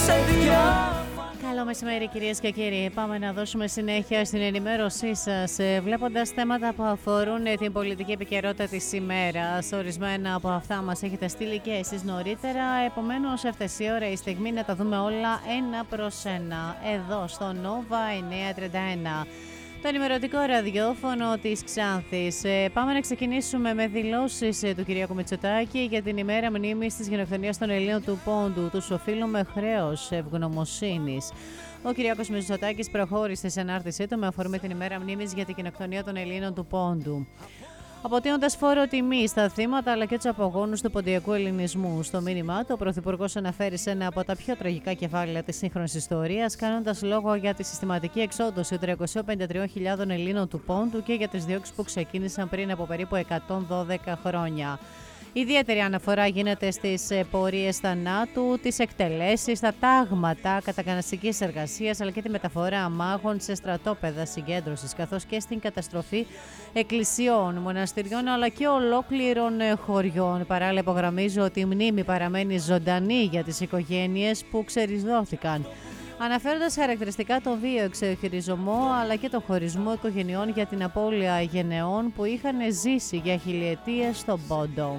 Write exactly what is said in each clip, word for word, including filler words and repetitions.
Καλό μεσημέρι κυρίες και κύριοι. Πάμε να δώσουμε συνέχεια στην ενημέρωσή σας, βλέποντας θέματα που αφορούν την πολιτική επικαιρότητα της ημέρας. Ορισμένα από αυτά μας έχετε στείλει και εσείς νωρίτερα, επομένως έφτασε η ώρα η στιγμή να τα δούμε όλα ένα προς ένα. Εδώ στο Nova εννιακόσια τριάντα ένα. Το ενημερωτικό ραδιόφωνο της Ξάνθης. Πάμε να ξεκινήσουμε με δηλώσεις του Κυριάκου Μητσοτάκη για την ημέρα μνήμης της γενοκτονίας των Ελλήνων του Πόντου. Τους οφείλουμε χρέος ευγνωμοσύνης. Ο Κυριάκος Μητσοτάκης προχώρησε σε ανάρτησή του με αφορμή την ημέρα μνήμης για την γενοκτονία των Ελλήνων του Πόντου, αποτείοντας φόρο τιμή στα θύματα αλλά και τους απογόνους του ποντιακού ελληνισμού. Στο μήνυμά του, ο Πρωθυπουργός αναφέρει σε ένα από τα πιο τραγικά κεφάλαια της σύγχρονης ιστορίας, κάνοντας λόγο για τη συστηματική εξόντωση τριακοσίων πενήντα τριών χιλιάδων Ελλήνων του Πόντου και για τις διώξεις που ξεκίνησαν πριν από περίπου εκατόν δώδεκα χρόνια. Ιδιαίτερη αναφορά γίνεται στις πορείες θανάτου, τις εκτελέσεις, τα τάγματα κατακαναστικής εργασίας αλλά και τη μεταφορά αμάχων σε στρατόπεδα συγκέντρωσης, καθώς και στην καταστροφή εκκλησιών, μοναστηριών αλλά και ολόκληρων χωριών. Παράλληλα, υπογραμμίζω ότι η μνήμη παραμένει ζωντανή για τις οικογένειες που ξεριζώθηκαν, αναφέροντας χαρακτηριστικά τον βίαιο εξεχειρισμό αλλά και τον χωρισμό οικογενειών για την απώλεια γενεών που είχαν ζήσει για χιλιετίες στον Πόντο.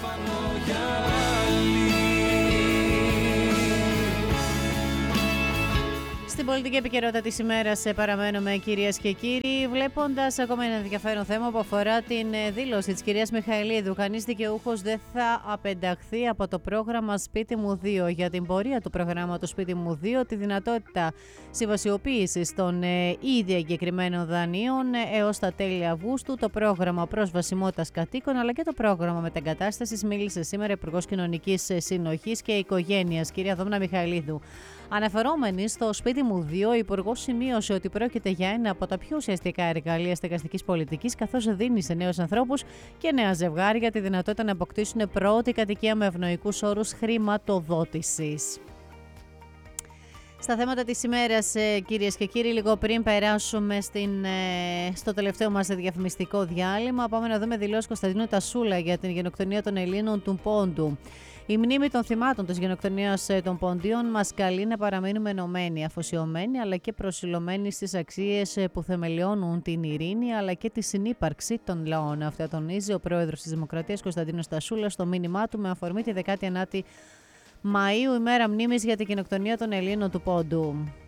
Στην πολιτική επικαιρότητα της ημέρας παραμένουμε, κυρίες και κύριοι, βλέποντας ακόμα ένα ενδιαφέρον θέμα που αφορά την δήλωση της κυρίας Μιχαηλίδου. Κανείς δικαιούχος δεν θα απενταχθεί από το πρόγραμμα Σπίτι μου δύο. Για την πορεία του προγράμματος Σπίτι μου δύο, τη δυνατότητα συμβασιοποίησης των ε, ήδη εγκεκριμένων δανείων έως τα τέλη Αυγούστου, το πρόγραμμα προσβασιμότητας κατοίκων αλλά και το πρόγραμμα μετεγκατάστασης, μίλησε σήμερα Υπουργός Κοινωνικής Συνοχής και Οικογένειας, κυρία Δόμνα Μιχαηλίδου. Αναφερόμενη στο Σπίτι μου δύο, ο Υπουργός σημείωσε ότι πρόκειται για ένα από τα πιο ουσιαστικά εργαλεία στεγαστικής πολιτικής, καθώς δίνει σε νέους ανθρώπους και νέα ζευγάρια τη δυνατότητα να αποκτήσουν πρώτη κατοικία με ευνοϊκούς όρους χρηματοδότησης. Στα θέματα της ημέρας, κυρίες και κύριοι, λίγο πριν περάσουμε στην, στο τελευταίο μας διαφημιστικό διάλειμμα, πάμε να δούμε δηλώσεις Κωνσταντίνου Τασούλα για την γενοκτονία των Ελλήνων του Πόντου. Η μνήμη των θυμάτων της γενοκτονίας των Ποντίων μας καλεί να παραμείνουμε ενωμένοι, αφοσιωμένοι αλλά και προσιλωμένοι στις αξίες που θεμελιώνουν την ειρήνη αλλά και τη συνύπαρξη των λαών. Αυτά τονίζει ο πρόεδρος της Δημοκρατίας Κωνσταντίνος Τασούλας στο μήνυμά του με αφορμή τη δεκάτη ενάτη Μαΐου, ημέρα μνήμης για την γενοκτονία των Ελλήνων του Πόντου.